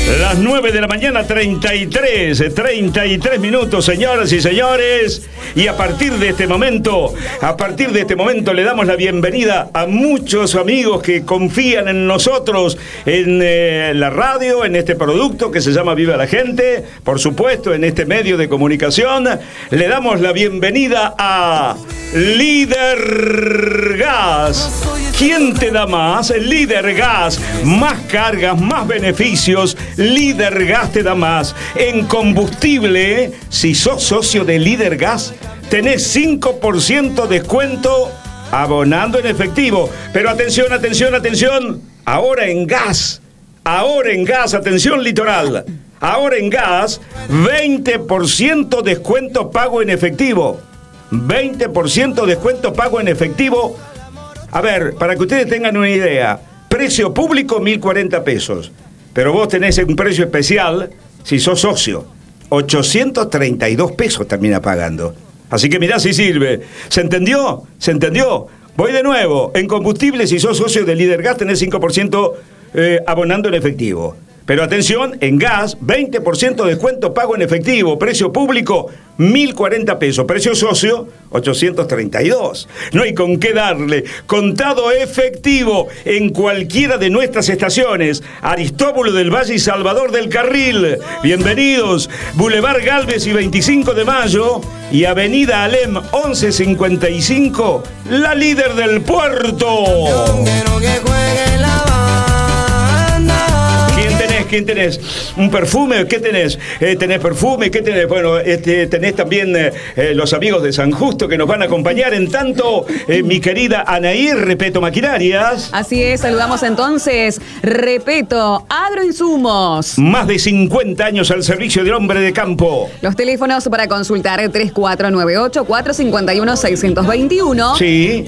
Las 9 de la mañana, 33 minutos, señoras y señores. Y a partir de este momento le damos la bienvenida a muchos amigos que confían en nosotros, en la radio, en este producto que se llama Viva la Gente, por supuesto, en este medio de comunicación. Le damos la bienvenida a Líder Gas. ¿Quién te da más? Líder Gas. Más cargas, más beneficios. Líder Gas te da más. En combustible, si sos socio de Líder Gas, tenés 5% descuento abonando en efectivo. Pero atención, atención, atención. Ahora en gas, atención Litoral. Ahora en gas, 20% descuento pago en efectivo. 20% descuento pago en efectivo. A ver, para que ustedes tengan una idea, precio público 1.040 pesos, pero vos tenés un precio especial si sos socio, 832 pesos termina pagando. Así que mirá si sirve. ¿Se entendió? ¿Se entendió? Voy de nuevo. En combustible, si sos socio de Líder Gas, tenés 5% abonando en efectivo. Pero atención, en gas, 20% descuento pago en efectivo. Precio público, 1.040 pesos. Precio socio, 832. No hay con qué darle. Contado efectivo en cualquiera de nuestras estaciones. Aristóbulo del Valle y Salvador del Carril. Bienvenidos. Boulevard Galvez y 25 de Mayo. Y Avenida Alem 1155. La líder del puerto. ¿Quién tenés? ¿Un perfume? ¿Qué tenés? ¿Tenés perfume? ¿Qué tenés? Bueno, tenés también los amigos de San Justo que nos van a acompañar. En tanto, mi querida Anaí, Repeto Maquinarias. Así es, saludamos entonces Repeto Agroinsumos. Más de 50 años al servicio del hombre de campo. Los teléfonos para consultar: 3498-451-621. Sí.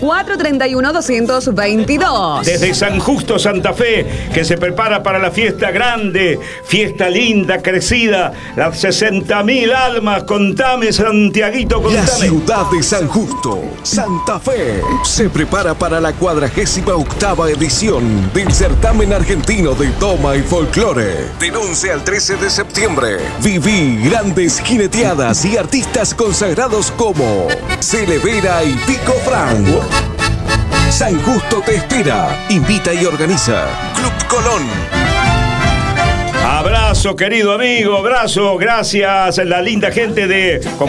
431-222. Desde San Justo, Santa Fe, que se prepara para la fiesta grande, fiesta linda, crecida, las 60.000 almas. Contame, Santiaguito, contame. La ciudad de San Justo, Santa Fe, se prepara para la 48ª edición del certamen argentino de toma y folclore. Del 11 al 13 de septiembre, viví grandes jineteadas y artistas consagrados como Celevera y Pico Fran. San Justo te espera. Invita y organiza Club Colón. Abrazo, querido amigo, abrazo, gracias a la linda gente de